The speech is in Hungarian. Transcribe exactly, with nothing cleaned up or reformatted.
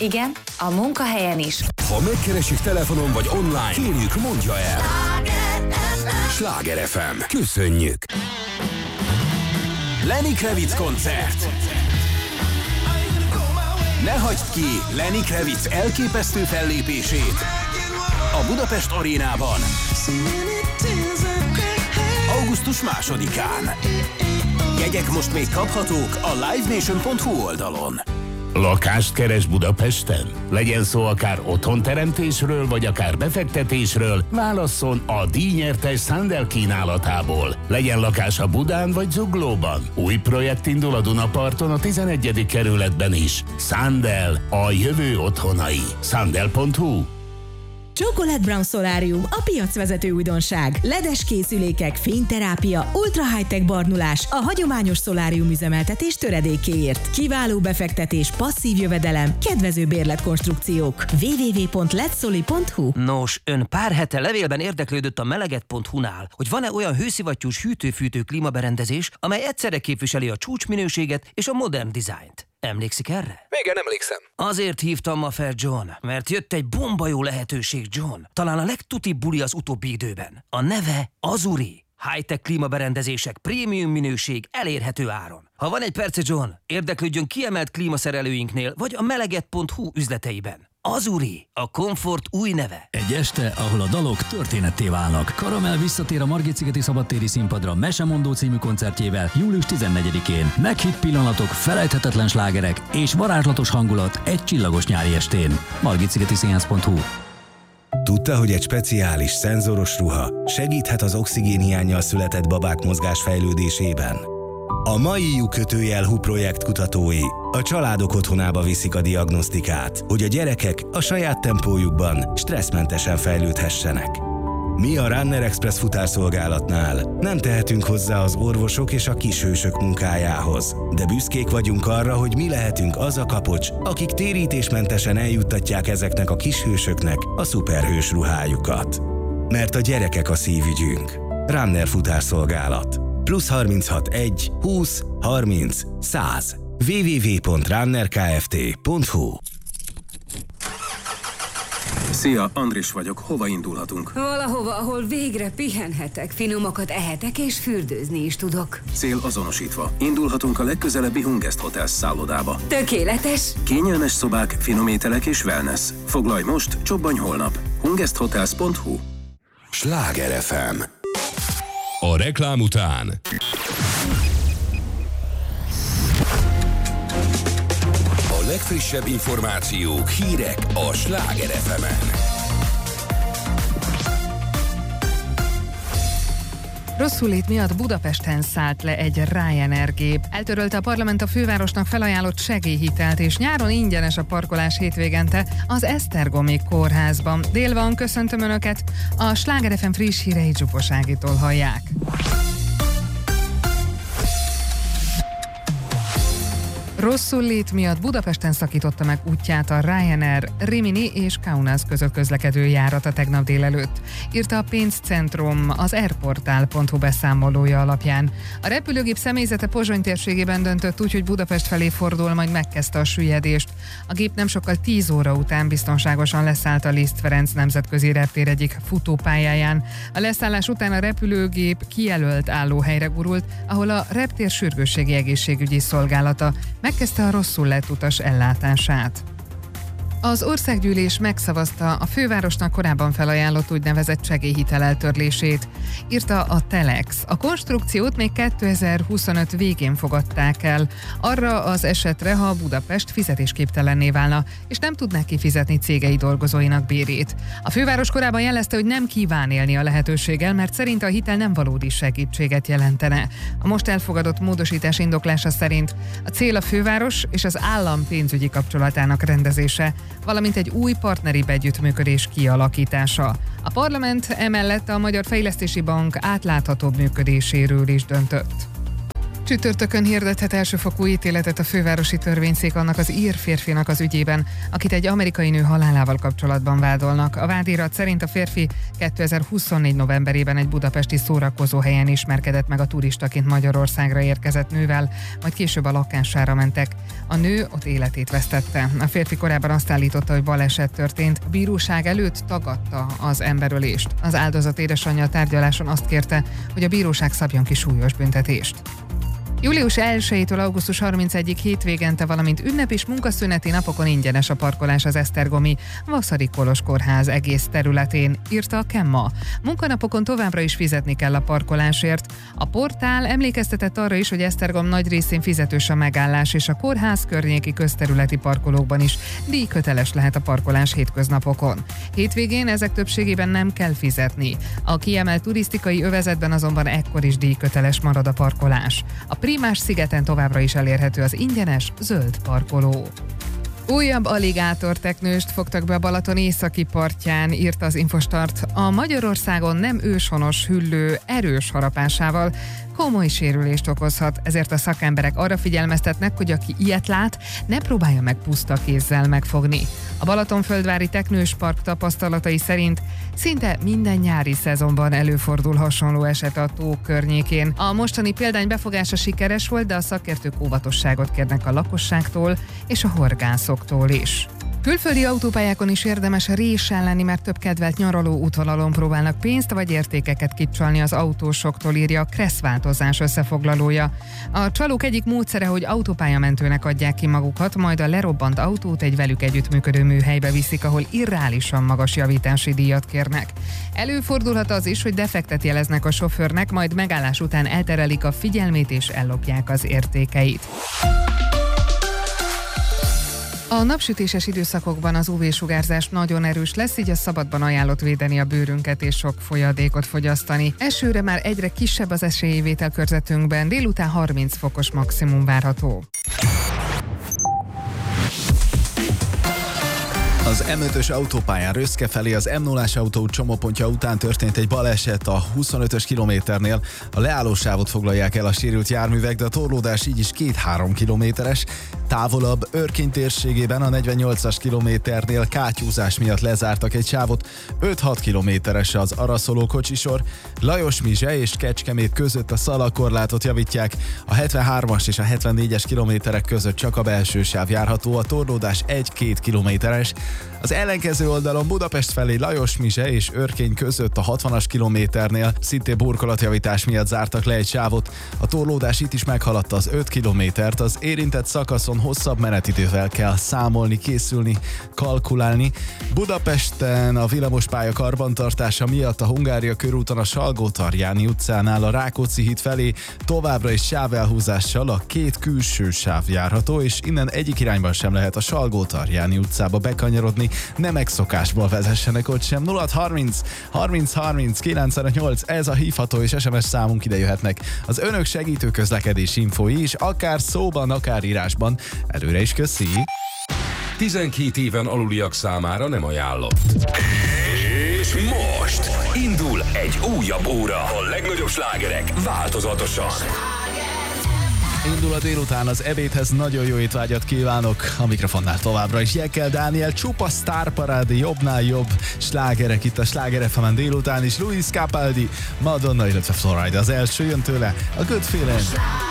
Igen, a munkahelyen is. Ha megkeresik telefonon vagy online, kérjük, mondja el. Sláger ef em. Köszönjük. Lenny Kravitz koncert. Ne hagyd ki Lenny Kravitz elképesztő fellépését a Budapest Arénában augusztus másodikán. Jegyek most még kaphatók a live nation pont hu oldalon. Lakást keres Budapesten? Legyen szó akár otthonteremtésről, vagy akár befektetésről, válasszon a díjnyertes Sandel kínálatából. Legyen lakása Budán vagy Zuglóban. Új projekt indul a Dunaparton a tizenegyedik kerületben is. Sandel, a jövő otthonai. Sandel pont hu. Chocolate Brown Solarium, a piacvezető újdonság. ledes készülékek, fényterápia, ultra high-tech barnulás a hagyományos szolárium üzemeltetés töredékéért. Kiváló befektetés, passzív jövedelem, kedvező bérletkonstrukciók. double-u double-u double-u pont ledsoli pont hu. Nos, ön pár hete levélben érdeklődött a meleget pont hu-nál, hogy van-e olyan hőszivattyús hűtő-fűtő klímaberendezés, amely egyszerre képviseli a csúcsminőséget és a modern dizájnt. Emlékszik erre? Igen, emlékszem. Azért hívtam ma fel, John, mert jött egy bomba jó lehetőség, John. Talán a legtutibb buli az utóbbi időben. A neve Azuri. High-tech klímaberendezések, prémium minőség, elérhető áron. Ha van egy perce, John, érdeklődjön kiemelt klímaszerelőinknél, vagy a meleget pont hu üzleteiben. Azuri, a komfort új neve. Egy este, ahol a dalok történetté válnak. Karamell visszatér a Margit-szigeti szabadtéri színpadra Mesemondó című koncertjével július tizennegyedikén. Meghitt pillanatok, felejthetetlen slágerek és varázslatos hangulat egy csillagos nyári estén. margitszigeti színház pont hu. Tudta, hogy egy speciális, szenzoros ruha segíthet az oxigénhiánnyal született babák mozgásfejlődésében? A mai lyukkötőjel hú projekt kutatói a családok otthonába viszik a diagnosztikát, hogy a gyerekek a saját tempójukban stresszmentesen fejlődhessenek. Mi a Runner Express futárszolgálatnál nem tehetünk hozzá az orvosok és a kishősök munkájához, de büszkék vagyunk arra, hogy mi lehetünk az a kapocs, akik térítésmentesen eljuttatják ezeknek a kishősöknek a szuperhős ruhájukat. Mert a gyerekek a szívügyünk. Runner futárszolgálat. Plusz harminchat egy húsz harminc száz. double-u double-u double-u pont runner kft pont hu. Szia, Andris vagyok. Hova indulhatunk? Valahova, ahol végre pihenhetek, finomakat ehetek és fürdőzni is tudok. Cél azonosítva. Indulhatunk a legközelebbi Hungest Hotels szállodába. Tökéletes! Kényelmes szobák, finom ételek és wellness. Foglalj most, csobbanj holnap. hungest hotels pont hu. Sláger ef em. A reklám után a legfrissebb információk, hírek a Sláger ef emen. Rosszulét miatt Budapesten szállt le egy Ryanair gép. Eltörölte a parlament a fővárosnak felajánlott segélyhitelt, és nyáron ingyenes a parkolás hétvégente az Esztergomi kórházban. Délvan köszöntöm Önöket, a Sláger ef em friss híreit Zsupos Ágitól hallják. Rosszul lét miatt Budapesten szakította meg útját a Ryanair Rimini és Kaunas között közlekedő járata tegnap délelőtt, írta a Pénzcentrum az airportál pont hu beszámolója alapján. A repülőgép személyzete Pozsony térségében döntött úgy, hogy Budapest felé fordul, majd megkezdte a süllyedést. A gép nem sokkal tíz óra után biztonságosan leszállt a Liszt Ferenc nemzetközi reptér egyik futópályáján. A leszállás után a repülőgép kijelölt állóhelyre gurult, ahol a reptér sürgősségi egészségügyi szolgálata megkezdte a rosszul lett utas ellátását. Az országgyűlés megszavazta a fővárosnak korábban felajánlott úgynevezett segélyhitel eltörlését, írta a Telex. A konstrukciót még kétezer-huszonöt végén fogadták el, arra az esetre, ha Budapest fizetésképtelenné válna, és nem tudná kifizetni cégei dolgozóinak bérét. A főváros korábban jelezte, hogy nem kíván élni a lehetőséggel, mert szerint a hitel nem valódi segítséget jelentene. A most elfogadott módosítás indoklása szerint a cél a főváros és az állam pénzügyi kapcsolatának rendezése, valamint egy új partneri együttműködés kialakítása. A parlament emellett a Magyar Fejlesztési Bank átláthatóbb működéséről is döntött. Csütörtökön hirdethet elsőfokú ítéletet a fővárosi törvényszék annak az ír férfinak az ügyében, akit egy amerikai nő halálával kapcsolatban vádolnak. A vádirat szerint a férfi kétezer-huszonnégy novemberében egy budapesti szórakozóhelyen ismerkedett meg a turistaként Magyarországra érkezett nővel, majd később a lakására mentek. A nő ott életét vesztette. A férfi korábban azt állította, hogy baleset történt. A bíróság előtt tagadta az emberölést. Az áldozat édesanyja a tárgyaláson azt kérte, hogy a bíróság szabjon ki súlyos büntetést. július elsejétől augusztus harmincegyedikéig hétvégente, valamint ünnep és munkaszüneti napokon ingyenes a parkolás az esztergomi Vaszary Kolos Kórház egész területén, írta a Kemma. Munkanapokon továbbra is fizetni kell a parkolásért. A portál emlékeztetett arra is, hogy Esztergom nagy részén fizetős a megállás, és a kórház környéki közterületi parkolókban is díjköteles lehet a parkolás hétköznapokon. Hétvégén ezek többségében nem kell fizetni. A kiemelt turisztikai övezetben azonban ekkor is díjköteles marad a parkolás. A Primás szigeten továbbra is elérhető az ingyenes zöld parkoló. Újabb aligátorteknőst fogtak be a Balaton északi partján, írta az Infostart. A Magyarországon nem őshonos hüllő erős harapásával komoly sérülést okozhat, ezért a szakemberek arra figyelmeztetnek, hogy aki ilyet lát, ne próbálja meg puszta kézzel megfogni. A Balatonföldvári Teknős Park tapasztalatai szerint szinte minden nyári szezonban előfordul hasonló eset a tó környékén. A mostani példány befogása sikeres volt, de a szakértők óvatosságot kérnek a lakosságtól és a horgászoktól is. Külföldi autópályákon is érdemes résen lenni, mert több kedvelt nyaraló útvonalon próbálnak pénzt vagy értékeket kicsalni az autósoktól, írja a Kressz változás összefoglalója. A csalók egyik módszere, hogy autópályamentőnek adják ki magukat, majd a lerobbant autót egy velük együttműködő műhelybe viszik, ahol irreálisan magas javítási díjat kérnek. Előfordulhat az is, hogy defektet jeleznek a sofőrnek, majd megállás után elterelik a figyelmét és ellopják az értékeit. A napsütéses időszakokban az ú vé-sugárzás nagyon erős lesz, így a szabadban ajánlott védeni a bőrünket és sok folyadékot fogyasztani. Esőre már egyre kisebb az esélyvételkörzetünkben, délután harminc fokos maximum várható. Az em ötös autópályán Röszke felé az em nullás autó csomópontja után történt egy baleset a huszonötös kilométernél. A leállósávot foglalják el a sérült járművek, de a torlódás így is két-három kilométeres. Távolabb Örkény térségében a negyvennyolcas kilométernél kátyúzás miatt lezártak egy sávot, öt-hat kilométeres az araszoló kocsisor. Lajosmizse és Kecskemét között a szalagkorlátot javítják, a hetvenhármas és a hetvennégyes kilométerek között csak a belső sáv járható, a torlódás egy-két kilométeres. Az ellenkező oldalon Budapest felé Lajosmizse és Örkény között a hatvanas kilométernél szintén burkolatjavítás miatt zártak le egy sávot. A torlódás itt is meghaladta az öt kilométert, az érintett szakaszon hosszabb menetidővel kell számolni, készülni, kalkulálni. Budapesten a villamospálya karbantartása miatt a Hungária körúton a Salgótarjáni utcánál a Rákóczi híd felé továbbra is sávelhúzással a két külső sáv járható, és innen egyik irányban sem lehet a Salgótarjáni utcába bekanyarodni, ne megszokásból vezessenek ott sem. nulla harminc harminc harminc kilencvennyolc, ez a hívható és es em es számunk, ide jöhetnek az önök segítő közlekedési infói is, akár szóban, akár írásban. Előre is köszi! tizenkét éven aluliak számára nem ajánlott. És most indul egy újabb óra. A legnagyobb slágerek változatosan. Indul a délután, az ebédhez nagyon jó étvágyat kívánok. A mikrofonnál továbbra is Jekkel Dániel, csupa sztárparádi, jobbnál jobb slágerek itt a Sláger ef emen délután is. Luis Capaldi, Madonna, illetve Florida az első, jön tőle a Good Feeling.